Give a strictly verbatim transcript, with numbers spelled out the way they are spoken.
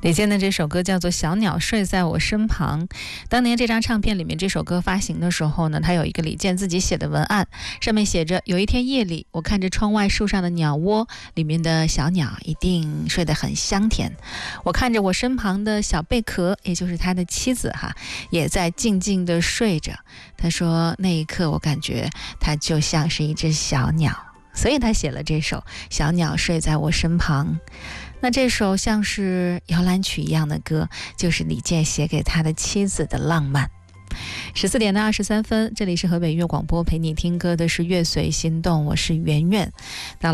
李健的这首歌叫做《小鸟睡在我身旁》。当年这张唱片里面这首歌发行的时候呢，他有一个李健自己写的文案，上面写着：有一天夜里，我看着窗外树上的鸟窝，里面的小鸟一定睡得很香甜。我看着我身旁的小贝壳，也就是他的妻子哈，也在静静地睡着。他说那一刻我感觉他就像是一只小鸟，所以他写了这首《小鸟睡在我身旁》。那这首像是摇篮曲一样的歌，就是李健写给他的妻子的浪漫。十四点的二十三分，这里是河北音乐广播，陪你听歌的是乐随心动，我是圆圆。到